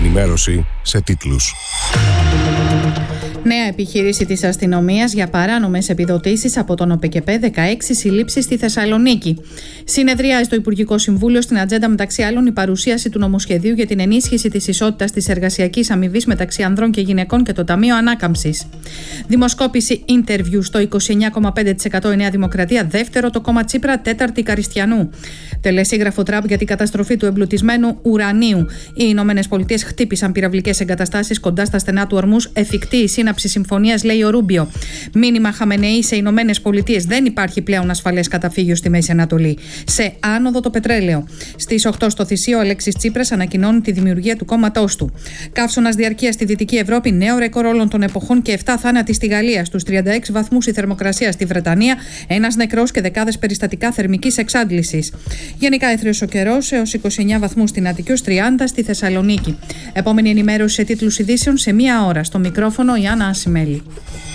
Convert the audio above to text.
ενημέρωση σε τίτλους. Νέα επιχείρηση της αστυνομίας για παράνομες επιδοτήσεις από τον ΟΠΕΚΕΠΕ, 16 συλλήψεις στη Θεσσαλονίκη. Συνεδριάζει στο Υπουργικό Συμβούλιο, στην ατζέντα μεταξύ άλλων η παρουσίαση του νομοσχεδίου για την ενίσχυση της ισότητας της εργασιακής αμοιβής μεταξύ ανδρών και γυναικών και το Ταμείο Ανάκαμψης. Δημοσκόπηση interview στο 29,5% η Νέα Δημοκρατία, δεύτερο το κόμμα Τσίπρα, τέταρτη Καριστιανού. Τελεσίγραφο Τραμπ για την καταστροφή του εμπλουτισμένου ουρανίου. Οι Ηνωμένες Πολιτείες χτύπησαν πυραυλικές εγκαταστάσεις κοντά στα στενά του Ορμούς. Εφικτή η σύναψη συμφωνίας, λέει ο Ρούμπιο. Μήνυμα Χαμενεή σε Ηνωμένες Πολιτείες. Δεν υπάρχει πλέον ασφαλές καταφύγιο στη Μέση Ανατολή. Σε άνοδο το πετρέλαιο. Στις 8 στο Θησίο, ο Αλέξης Τσίπρας ανακοινώνει τη δημιουργία του κόμματός του. Καύσωνας διαρκείας στη Δυτική Ευρώπη, νέο ρεκόρ όλων των εποχών και 7 θάνατοι στη Γαλλία. Στους 36 βαθμούς η θερμοκρασία στη Βρετανία, ένας νεκρός και δεκάδες περιστατικά θερμικής εξάντλησης. Γενικά έθριος ο καιρός, έως 29 βαθμούς στην Αττική, 30 στη Θεσσαλονίκη. Επόμενη ενημέρωση σε τίτλους ειδήσεων σε 1 ώρα. Στο μικρόφωνο η Άννα Ασημέλη.